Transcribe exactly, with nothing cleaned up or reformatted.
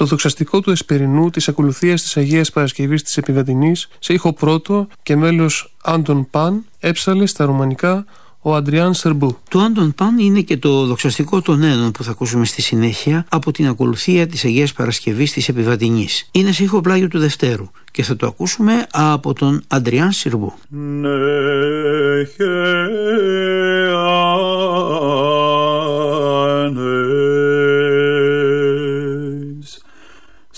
το δοξαστικό του Εσπερινού της ακολουθίας της Αγίας Παρασκευής της Επιβατινής σε ήχο πρώτο και μέλος Άντων Παν έψαλε στα ρουμανικά ο Αντριάν Σερμπού. Το Άντων Παν είναι και το δοξαστικό των Ένων που θα ακούσουμε στη συνέχεια από την ακολουθία της Αγίας Παρασκευής της Επιβατινής. Είναι σε ήχο πλάγιο του Δευτέρου και θα το ακούσουμε από τον Αντριάν Σερμπού. Ναι,